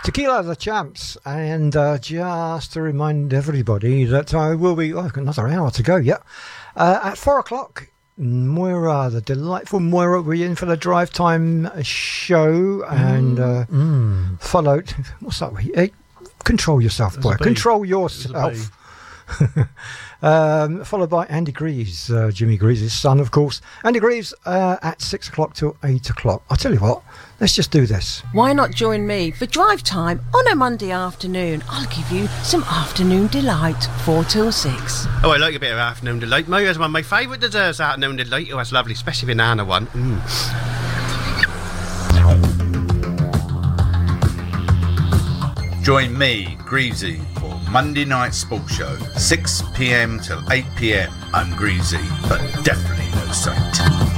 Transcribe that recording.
Tequila the Champs, and just to remind everybody that I will be another hour to go. At 4 o'clock, Moira, the delightful Moira, will be in for the drive time show, and followed. What's that? Hey, control yourself, boy. Control yourself. Followed by Andy Greaves, Jimmy Greaves' son, of course. Andy Greaves at 6 o'clock till 8 o'clock. I'll tell you what, let's just do this. Why not join me for drive time on a Monday afternoon? I'll give you some afternoon delight, 4 till 6. Oh, I like a bit of afternoon delight. Moira's one of my favourite desserts, afternoon delight. Oh, that's lovely, especially banana one. Join me, Greavesy, for Monday Night Sports Show, 6 p.m. till 8 p.m. I'm Greavesy, but definitely no saint.